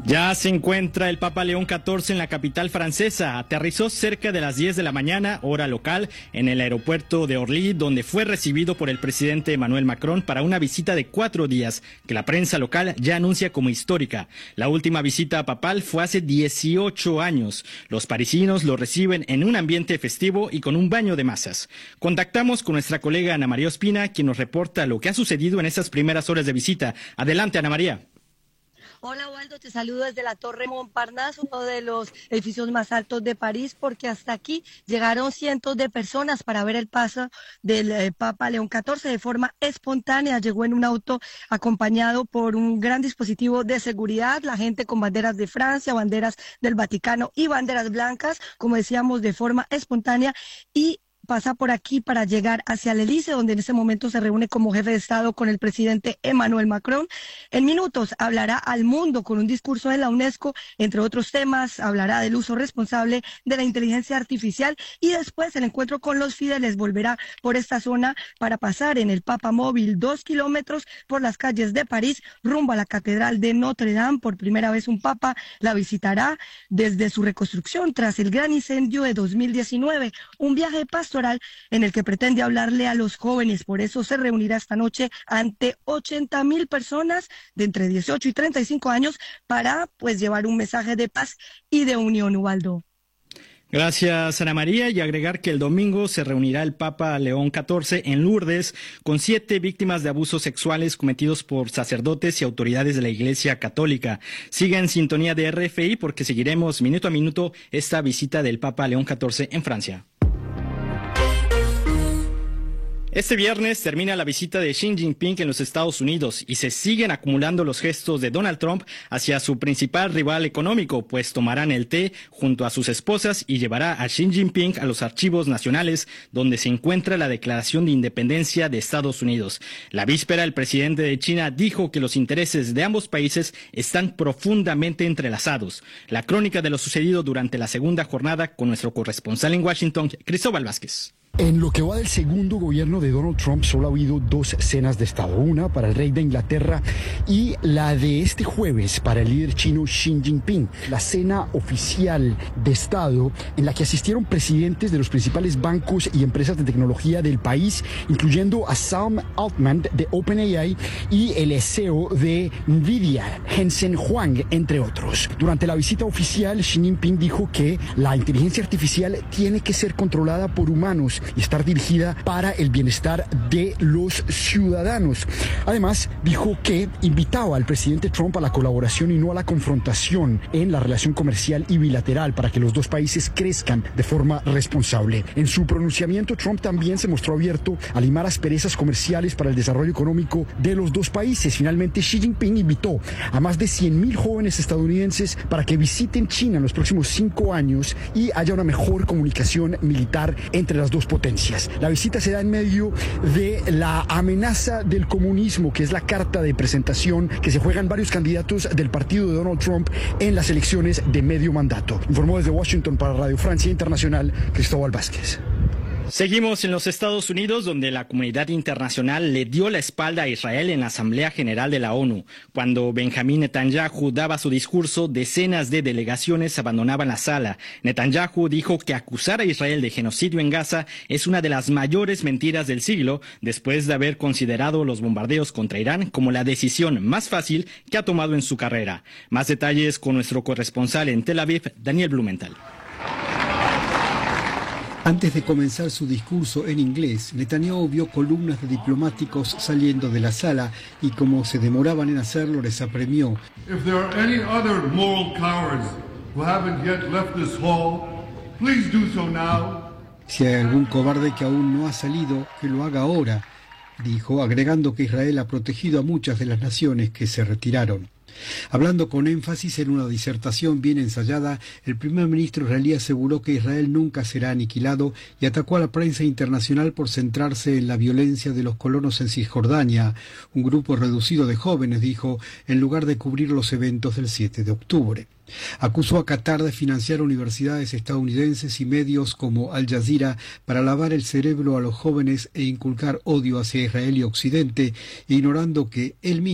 Ya se encuentra el Papa León XIV en la capital francesa. Aterrizó cerca de las 10 de la mañana, hora local, en el aeropuerto de Orly, donde fue recibido por el presidente Emmanuel Macron para una visita de 4 días, que la prensa local ya anuncia como histórica. La última visita papal fue hace 18 años. Los parisinos lo reciben en un ambiente festivo y con un baño de masas. Contactamos con nuestra colega Ana María Ospina, quien nos reporta lo que ha sucedido en estas primeras horas de visita. Adelante, Ana María. Hola Waldo, te saludo desde la Torre Montparnasse, uno de los edificios más altos de París, porque hasta aquí llegaron cientos de personas para ver el paso del Papa León XIV de forma espontánea. Llegó en un auto acompañado por un gran dispositivo de seguridad, la gente con banderas de Francia, banderas del Vaticano y banderas blancas, como decíamos, de forma espontánea, y pasa por aquí para llegar hacia el Elíseo, donde en ese momento se reúne como jefe de Estado con el presidente Emmanuel Macron. En minutos hablará al mundo con un discurso de la UNESCO, entre otros temas, hablará del uso responsable de la inteligencia artificial y después el encuentro con los fieles. Volverá por esta zona para pasar en el Papa Móvil 2 kilómetros por las calles de París rumbo a la Catedral de Notre Dame. Por primera vez un Papa la visitará desde su reconstrucción tras el gran incendio de 2019, un viaje pastoral en el que pretende hablarle a los jóvenes. Por eso se reunirá esta noche ante 80.000 personas de entre 18 y 35 años para llevar un mensaje de paz y de unión, Ubaldo. Gracias, Ana María, y agregar que el domingo se reunirá el Papa León XIV en Lourdes con 7 víctimas de abusos sexuales cometidos por sacerdotes y autoridades de la Iglesia Católica. Siga en sintonía de RFI porque seguiremos minuto a minuto esta visita del Papa León XIV en Francia. Este viernes termina la visita de Xi Jinping en los Estados Unidos y se siguen acumulando los gestos de Donald Trump hacia su principal rival económico, pues tomarán el té junto a sus esposas y llevará a Xi Jinping a los archivos nacionales donde se encuentra la Declaración de Independencia de Estados Unidos. La víspera, el presidente de China dijo que los intereses de ambos países están profundamente entrelazados. La crónica de lo sucedido durante la segunda jornada con nuestro corresponsal en Washington, Cristóbal Vázquez. En lo que va del segundo gobierno de Donald Trump solo ha habido 2 cenas de Estado, una para el rey de Inglaterra y la de este jueves para el líder chino Xi Jinping. La cena oficial de Estado en la que asistieron presidentes de los principales bancos y empresas de tecnología del país, incluyendo a Sam Altman de OpenAI y el CEO de Nvidia, Jensen Huang, entre otros. Durante la visita oficial, Xi Jinping dijo que la inteligencia artificial tiene que ser controlada por humanos y estar dirigida para el bienestar de los ciudadanos. Además, dijo que invitaba al presidente Trump a la colaboración y no a la confrontación en la relación comercial y bilateral para que los dos países crezcan de forma responsable. En su pronunciamiento, Trump también se mostró abierto a limar asperezas comerciales para el desarrollo económico de los dos países. Finalmente, Xi Jinping invitó a más de 100.000 jóvenes estadounidenses para que visiten China en los próximos 5 años y haya una mejor comunicación militar entre las dos potencias. La visita se da en medio de la amenaza del comunismo, que es la carta de presentación que se juegan varios candidatos del partido de Donald Trump en las elecciones de medio mandato. Informó desde Washington para Radio Francia Internacional, Cristóbal Vázquez. Seguimos en los Estados Unidos, donde la comunidad internacional le dio la espalda a Israel en la Asamblea General de la ONU. Cuando Benjamín Netanyahu daba su discurso, decenas de delegaciones abandonaban la sala. Netanyahu dijo que acusar a Israel de genocidio en Gaza es una de las mayores mentiras del siglo, después de haber considerado los bombardeos contra Irán como la decisión más fácil que ha tomado en su carrera. Más detalles con nuestro corresponsal en Tel Aviv, Daniel Blumenthal. Antes de comenzar su discurso en inglés, Netanyahu vio columnas de diplomáticos saliendo de la sala y como se demoraban en hacerlo, les apremió. If there are any other moral cowards who haven't yet left this hall, please do so now. Si hay algún cobarde que aún no ha salido, que lo haga ahora, dijo, agregando que Israel ha protegido a muchas de las naciones que se retiraron. Hablando con énfasis en una disertación bien ensayada, el primer ministro israelí aseguró que Israel nunca será aniquilado y atacó a la prensa internacional por centrarse en la violencia de los colonos en Cisjordania. Un grupo reducido de jóvenes, dijo, en lugar de cubrir los eventos del 7 de octubre. Acusó a Qatar de financiar universidades estadounidenses y medios como Al Jazeera para lavar el cerebro a los jóvenes e inculcar odio hacia Israel y Occidente, ignorando que él mismo